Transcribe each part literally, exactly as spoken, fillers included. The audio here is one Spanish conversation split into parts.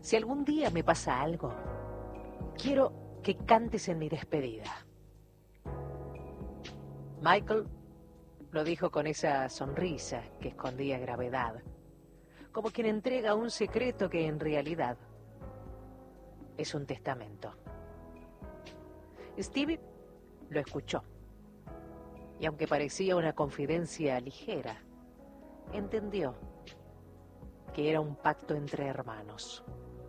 Si algún día me pasa algo, quiero que cantes en mi despedida. Michael lo dijo con esa sonrisa que escondía gravedad, como quien entrega un secreto que en realidad es un testamento. Stevie lo escuchó, y aunque parecía una confidencia ligera, entendió que era un pacto entre hermanos.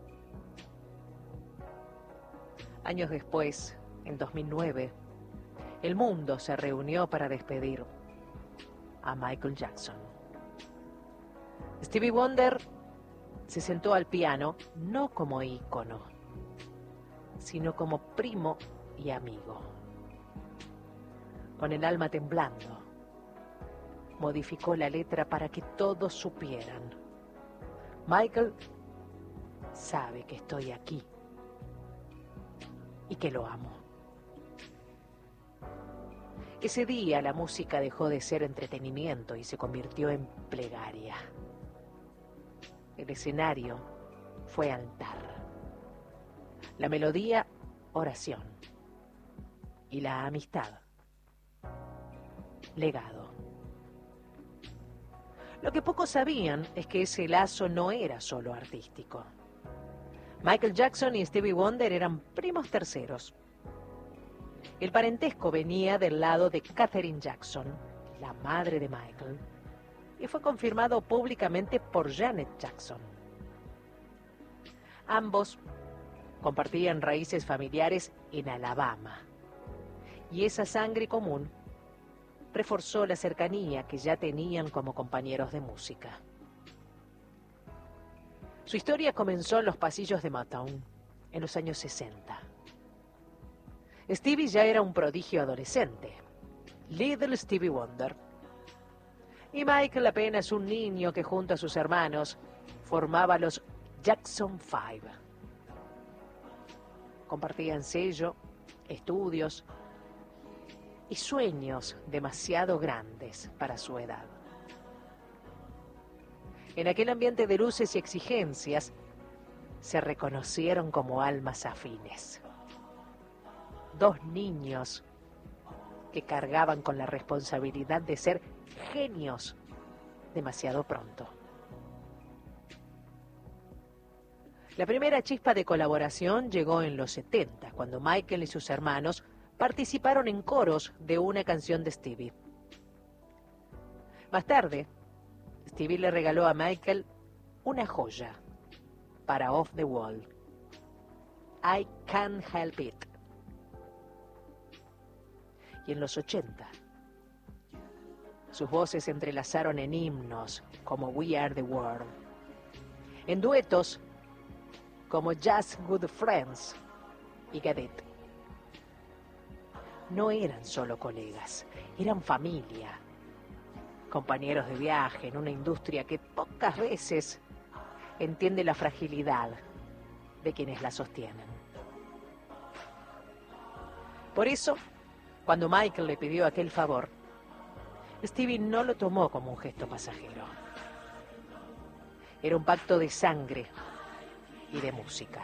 Años después, en dos mil nueve, el mundo se reunió para despedir a Michael Jackson. Stevie Wonder se sentó al piano no como ícono, sino como primo y amigo. Con el alma temblando, modificó la letra para que todos supieran: Michael sabe que estoy aquí y que lo amo. Ese día la música dejó de ser entretenimiento y se convirtió en plegaria. El escenario fue altar, la melodía oración y la amistad legado. Lo que pocos sabían es que ese lazo no era solo artístico. Michael Jackson y Stevie Wonder eran primos terceros. El parentesco venía del lado de Katherine Jackson, la madre de Michael, y fue confirmado públicamente por Janet Jackson. Ambos compartían raíces familiares en Alabama, y esa sangre común reforzó la cercanía que ya tenían como compañeros de música. Su historia comenzó en los pasillos de Motown en los años sesenta. Stevie ya era un prodigio adolescente, Little Stevie Wonder, y Michael apenas un niño que junto a sus hermanos formaba los Jackson Five. Compartían sello, estudios y sueños demasiado grandes para su edad. En aquel ambiente de luces y exigencias, se reconocieron como almas afines. Dos niños que cargaban con la responsabilidad de ser genios demasiado pronto. La primera chispa de colaboración llegó en los setenta, cuando Michael y sus hermanos participaron en coros de una canción de Stevie. Más tarde, Stevie le regaló a Michael una joya para Off the Wall, I Can't Help It. Y en los ochenta, sus voces se entrelazaron en himnos como We Are the World, en duetos como Just Good Friends y Get It. No eran solo colegas, eran familia, compañeros de viaje en una industria que pocas veces entiende la fragilidad de quienes la sostienen. Por eso, cuando Michael le pidió aquel favor, Stevie no lo tomó como un gesto pasajero. Era un pacto de sangre y de música.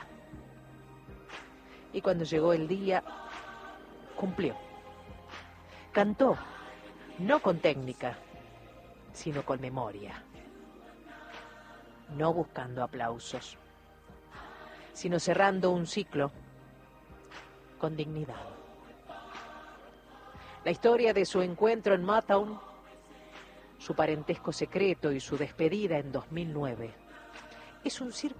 Y cuando llegó el día, cumplió. Cantó, no con técnica, sino con memoria. No buscando aplausos, sino cerrando un ciclo con dignidad. La historia de su encuentro en Motown, su parentesco secreto y su despedida en dos mil nueve es un círculo